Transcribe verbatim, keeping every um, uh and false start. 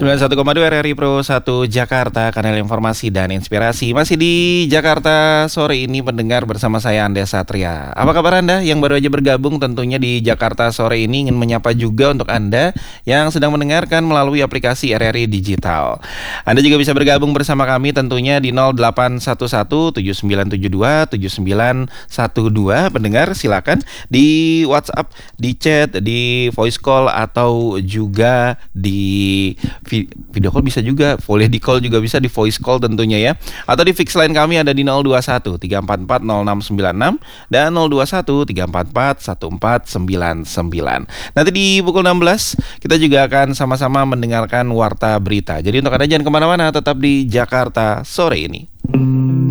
sembilan puluh satu koma dua R R I Pro satu Jakarta, kanal informasi dan inspirasi. Masih di Jakarta sore ini pendengar bersama saya Anda Satria. Apa kabar Anda yang baru aja bergabung tentunya di Jakarta sore ini? Ingin menyapa juga untuk Anda yang sedang mendengarkan melalui aplikasi R R I Digital. Anda juga bisa bergabung bersama kami tentunya di nol delapan satu satu tujuh sembilan tujuh dua tujuh sembilan satu dua. Pendengar silakan di WhatsApp, di chat, di voice call atau juga di video call bisa juga, boleh di call juga bisa, di voice call tentunya ya. Atau di fix line kami ada di nol dua satu tiga empat empat nol enam sembilan enam dan nol dua satu tiga empat empat satu empat sembilan sembilan. Nanti di pukul enam belas kita juga akan sama-sama mendengarkan warta berita. Jadi untuk Anda jangan kemana-mana, tetap di Jakarta sore ini.